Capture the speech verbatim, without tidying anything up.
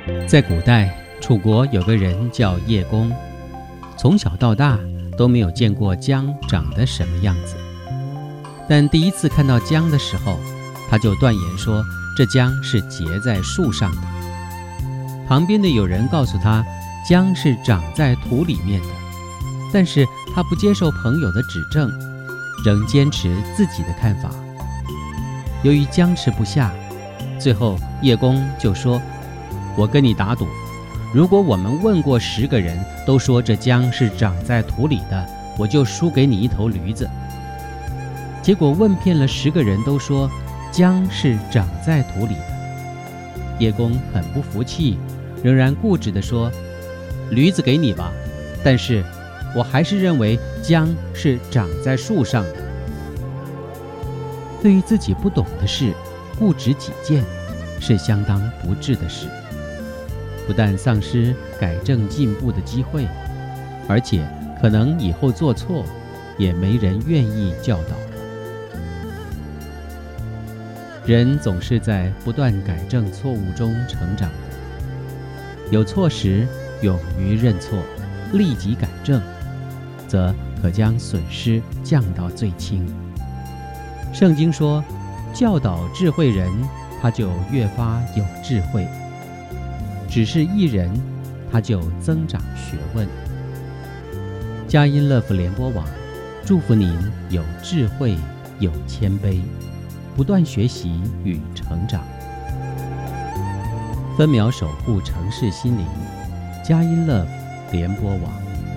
在古代，楚国有个人叫叶公，从小到大都没有见过姜长得什么样子。但第一次看到姜的时候，他就断言说这姜是结在树上的。旁边的有人告诉他，姜是长在土里面的，但是他不接受朋友的指正，仍坚持自己的看法。由于僵持不下，最后叶公就说，我跟你打赌，如果我们问过十个人都说这姜是长在土里的，我就输给你一头驴子。结果问遍了十个人都说姜是长在土里的。叶公很不服气，仍然固执地说，驴子给你吧，但是我还是认为姜是长在树上的。对于自己不懂的事，固执己见是相当不智的事，不但丧失改正进步的机会，而且可能以后做错也没人愿意教导了。人总是在不断改正错误中成长的，有错时勇于认错，立即改正，则可将损失降到最轻。圣经说，教导智慧人，他就越发有智慧；只是义人，他就增长学问。佳音乐福联播网祝福您有智慧，有谦卑，不断学习与成长，分秒守护城市心灵。佳音乐福联播网。